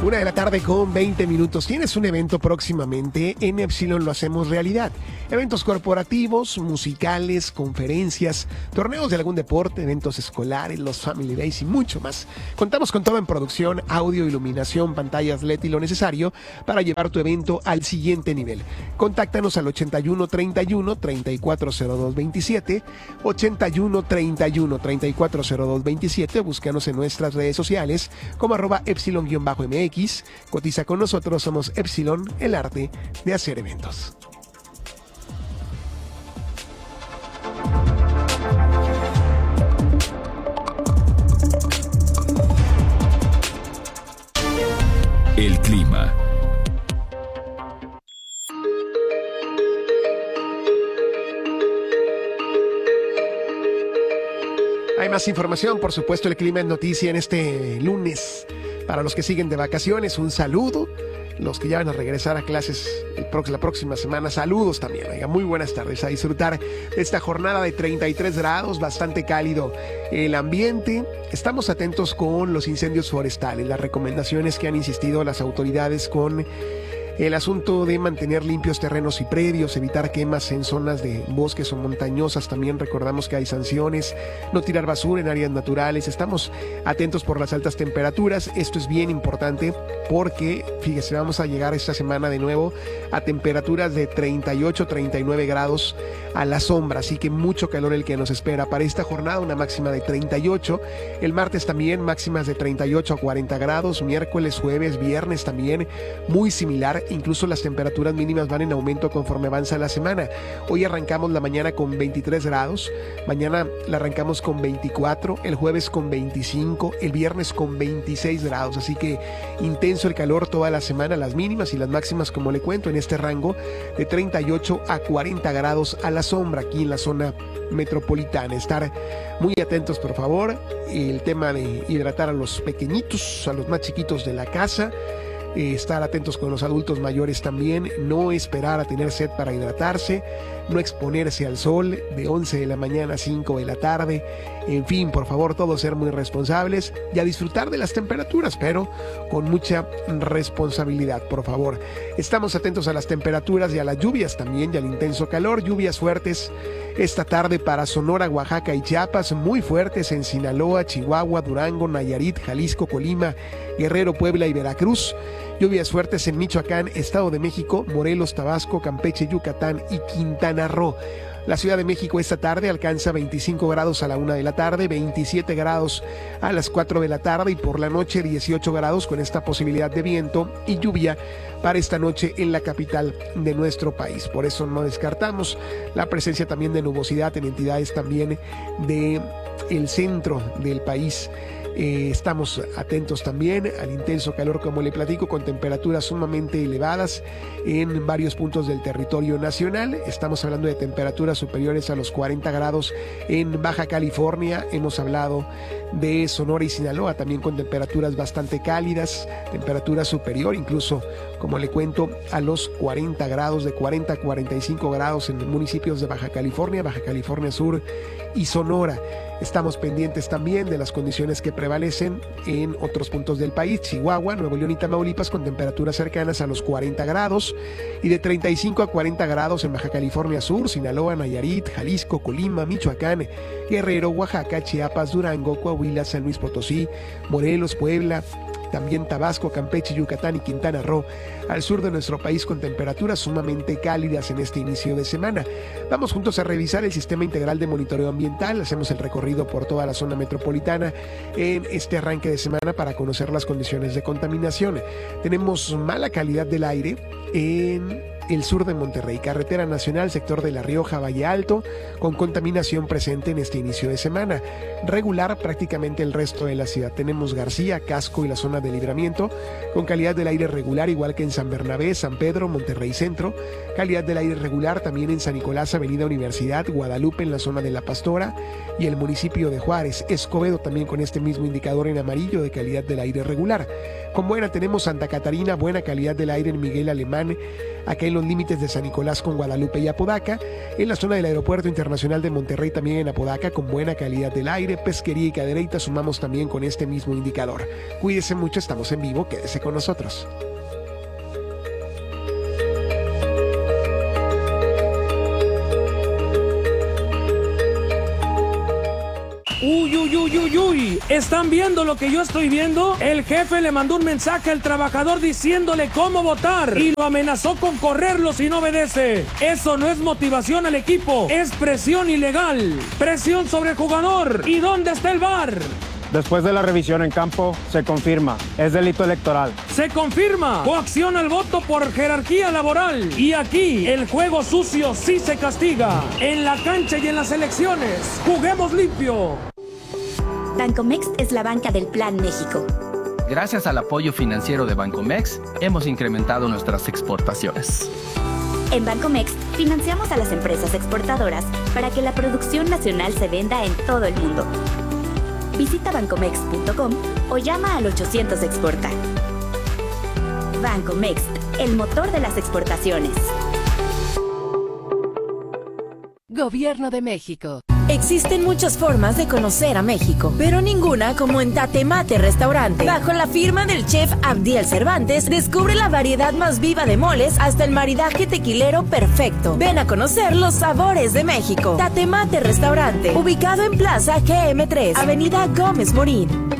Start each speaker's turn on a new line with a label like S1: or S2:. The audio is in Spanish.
S1: 1:00 con 20 minutos. Tienes un evento próximamente. En Epsilon lo hacemos realidad. Eventos corporativos, musicales, conferencias, torneos de algún deporte, eventos escolares, los Family Days y mucho más. Contamos con todo en producción, audio, iluminación, pantallas LED y lo necesario para llevar tu evento al siguiente nivel. Contáctanos al 81 31 3402 27, 81 31 3402 27. Búscanos en nuestras redes sociales como @Epsilon-MX. Cotiza con nosotros, somos Epsilon, el arte de hacer eventos.
S2: El clima.
S1: Hay más información, por supuesto, el clima es noticia en este lunes. Para los que siguen de vacaciones, un saludo. Los que ya van a regresar a clases la próxima semana, saludos también. Oiga, muy buenas tardes, a disfrutar de esta jornada de 33 grados, bastante cálido el ambiente. Estamos atentos con los incendios forestales, las recomendaciones que han insistido las autoridades con el asunto de mantener limpios terrenos y predios, evitar quemas en zonas de bosques o montañosas. También recordamos que hay sanciones, no tirar basura en áreas naturales. Estamos atentos por las altas temperaturas. Esto es bien importante porque, fíjese, vamos a llegar esta semana de nuevo a temperaturas de 38, 39 grados a la sombra. Así que mucho calor el que nos espera. Para esta jornada una máxima de 38. El martes también máximas de 38 a 40 grados. Miércoles, jueves, viernes también muy similar. Incluso las temperaturas mínimas van en aumento conforme avanza la semana. Hoy arrancamos la mañana con 23 grados, mañana la arrancamos con 24, el jueves con 25, el viernes con 26 grados. Así que intenso el calor toda la semana, las mínimas y las máximas, como le cuento, en este rango de 38 a 40 grados a la sombra aquí en la zona metropolitana. Estar muy atentos, por favor. El tema de hidratar a los pequeñitos, a los más chiquitos de la casa. Estar atentos con los adultos mayores también, no esperar a tener sed para hidratarse, no exponerse al sol de 11 de la mañana a 5 de la tarde, en fin, por favor, todos ser muy responsables y a disfrutar de las temperaturas, pero con mucha responsabilidad, por favor. Estamos atentos a las temperaturas y a las lluvias también y al intenso calor, lluvias fuertes esta tarde para Sonora, Oaxaca y Chiapas, muy fuertes en Sinaloa, Chihuahua, Durango, Nayarit, Jalisco, Colima, Guerrero, Puebla y Veracruz. Lluvias fuertes en Michoacán, Estado de México, Morelos, Tabasco, Campeche, Yucatán y Quintana Roo. La Ciudad de México esta tarde alcanza 25 grados a la 1 de la tarde, 27 grados a las 4 de la tarde y por la noche 18 grados con esta posibilidad de viento y lluvia para esta noche en la capital de nuestro país. Por eso no descartamos la presencia también de nubosidad en entidades también del centro del país. Estamos atentos también al intenso calor, como le platico, con temperaturas sumamente elevadas en varios puntos del territorio nacional. Estamos hablando de temperaturas superiores a los 40 grados en Baja California. Hemos hablado de Sonora y Sinaloa, también con temperaturas bastante cálidas, temperatura superior incluso, como le cuento, a los 40 grados, de 40 a 45 grados en municipios de Baja California Sur y Sonora. Estamos pendientes también de las condiciones que prevalecen en otros puntos del país, Chihuahua, Nuevo León y Tamaulipas, con temperaturas cercanas a los 40 grados y de 35 a 40 grados en Baja California Sur, Sinaloa, Nayarit, Jalisco, Colima, Michoacán, Guerrero, Oaxaca, Chiapas, Durango, Coahuila, San Luis Potosí, Morelos, Puebla, también Tabasco, Campeche, Yucatán y Quintana Roo, al sur de nuestro país, con temperaturas sumamente cálidas en este inicio de semana. Vamos juntos a revisar el sistema integral de monitoreo ambiental. Hacemos el recorrido por toda la zona metropolitana en este arranque de semana para conocer las condiciones de contaminación. Tenemos mala calidad del aire en el sur de Monterrey, carretera nacional, sector de La Rioja, Valle Alto, con contaminación presente en este inicio de semana. Regular prácticamente el resto de la ciudad. Tenemos García, Casco y la zona de Libramiento, con calidad del aire regular, igual que en San Bernabé, San Pedro, Monterrey Centro. Calidad del aire regular también en San Nicolás, Avenida Universidad, Guadalupe en la zona de La Pastora y el municipio de Juárez. Escobedo también con este mismo indicador en amarillo de calidad del aire regular. Con buena tenemos Santa Catarina, buena calidad del aire en Miguel Alemán, acá en los límites de San Nicolás con Guadalupe y Apodaca, en la zona del Aeropuerto Internacional de Monterrey también en Apodaca, con buena calidad del aire, pesquería y cadereyta, sumamos también con este mismo indicador. Cuídese mucho, estamos en vivo, quédese con nosotros.
S3: Uy, ¿están viendo lo que yo estoy viendo? El jefe le mandó un mensaje al trabajador diciéndole cómo votar y lo amenazó con correrlo si no obedece. Eso no es motivación al equipo, es presión ilegal, presión sobre el jugador. ¿Y dónde está el VAR?
S4: Después de la revisión en campo, se confirma, es delito electoral.
S3: Se confirma, coacción al voto por jerarquía laboral. Y aquí, el juego sucio sí se castiga. En la cancha y en las elecciones, juguemos limpio.
S5: Bancomext es la banca del Plan México.
S6: Gracias al apoyo financiero de Bancomext, hemos incrementado nuestras exportaciones.
S5: En Bancomext, financiamos a las empresas exportadoras para que la producción nacional se venda en todo el mundo. Visita bancomext.com o llama al 800 Exporta. Bancomext, el motor de las exportaciones.
S7: Gobierno de México. Existen muchas formas de conocer a México, pero ninguna como en Tatemate Restaurante. Bajo la firma del chef Abdiel Cervantes, descubre la variedad más viva de moles hasta el maridaje tequilero perfecto. Ven a conocer los sabores de México. Tatemate Restaurante, ubicado en Plaza GM3, Avenida Gómez Morín.